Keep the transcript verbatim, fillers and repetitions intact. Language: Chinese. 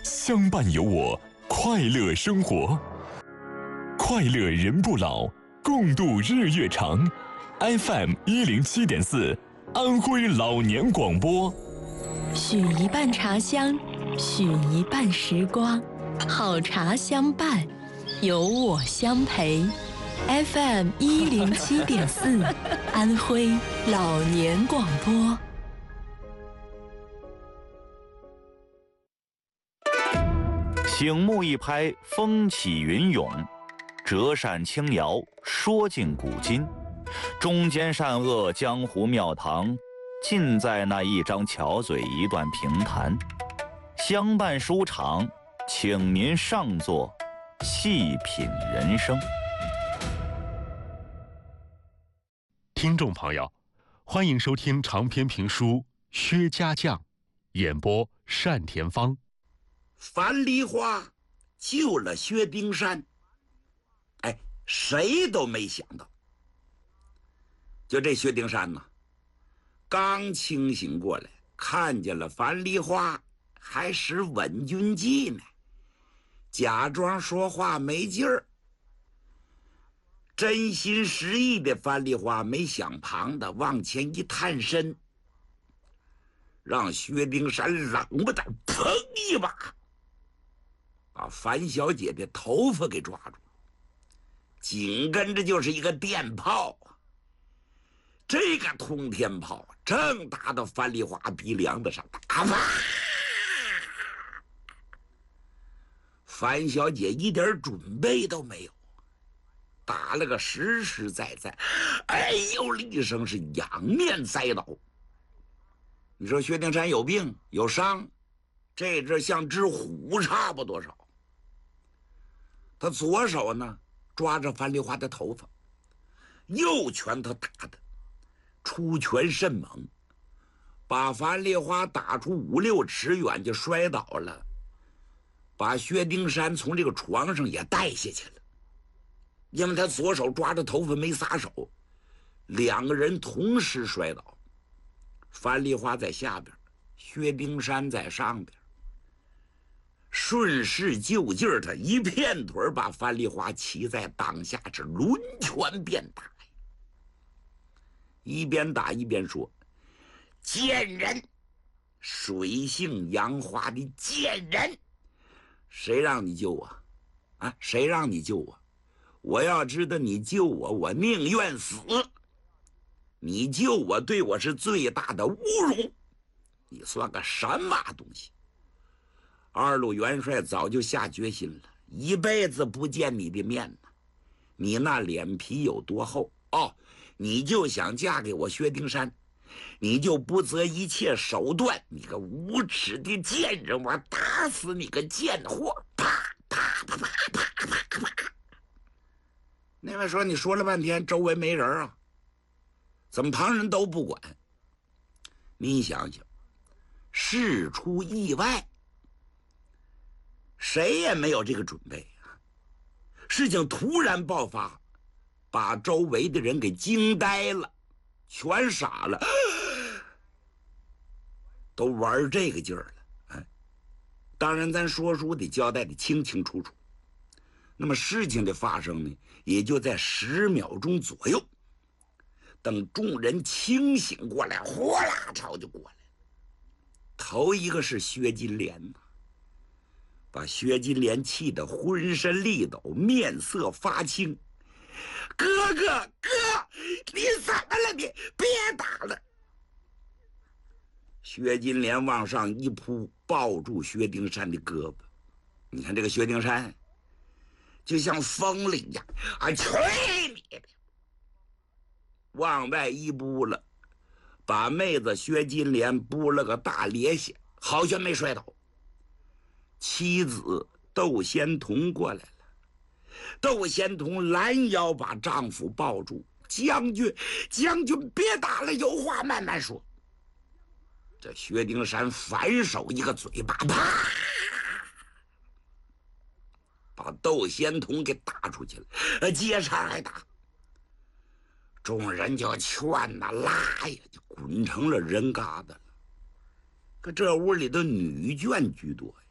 相伴有我，快乐生活，快乐人不老，共度日月长。F M 一零七点四，安徽老年广播。 许一半茶香，许一半时光，好茶相伴，有我相陪。F M 一零七点四，安徽老年广播。 醒目一拍，风起云涌；折扇轻摇，说尽古今。中间善恶，江湖庙堂，尽在那一张巧嘴，一段评弹。相伴书场，请您上座，细品人生。 听众朋友，欢迎收听长篇评书《薛家将》，演播单田芳。 樊梨花救了薛丁山，哎，谁都没想到。就这薛丁山呢，刚清醒过来，看见了樊梨花，还使稳军计呢，假装说话没劲儿。真心实意的樊梨花没想旁的，往前一探身，让薛丁山冷不丁砰一把把樊小姐的头发给抓住，紧跟着就是一个电炮。这个通天炮正打到樊梨花鼻梁子上，打吧！樊小姐一点准备都没有，打了个实实在在，哎呦了一声，是仰面栽倒。你说薛丁山有病有伤，这只像只虎差不多少。他左手呢抓着樊梨花的头发，右拳他打的出拳甚猛，把樊梨花打出五六尺远就摔倒了，把薛丁山从这个床上也带下去了。因为他左手抓着头发没撒手，两个人同时摔倒，樊梨花在下边，薛丁山在上边。顺势就劲儿，他一片腿把樊梨花骑在当下，是抡拳便打，一边打一边说：“贱人，水性杨花的贱人，谁让你救我啊？谁让你救我？我要知道你救我，我宁愿死。你救我对我是最大的侮辱，你算个什么东西？二路元帅早就下决心了，一辈子不见你的面呢。你那脸皮有多厚哦？你就想嫁给我薛丁山，你就不择一切手段，你个无耻的贱人，我打死你个贱货！啪啪啪啪啪啪啪！那位说，你说了半天，周围没人啊，怎么旁人都不管？你想想，事出意外，谁也没有这个准备啊！事情突然爆发，把周围的人给惊呆了，全傻了，都玩这个劲儿了。哎，当然，咱说书得交代的清清楚楚。那么事情的发生呢，也就在十秒钟左右。等众人清醒过来，呼啦朝就过来。头一个是薛金莲呐，把薛金莲气得浑身力抖，面色发青。哥哥哥，你怎么了？你别打了！薛金莲往上一扑，抱住薛丁山的胳膊。你看这个薛丁山就像疯了一样，啊，去你的！往外一扑了，把妹子薛金莲扑了个大咧下，好像没摔倒。妻子窦仙童过来了，窦仙童拦腰把丈夫抱住，将军，将军别打了，有话慢慢说。这薛丁山反手一个嘴巴，啪，把窦仙童给打出去了，接茬还打。众人就劝呐拉呀，就滚成了人疙瘩了。可这屋里的女眷居多呀，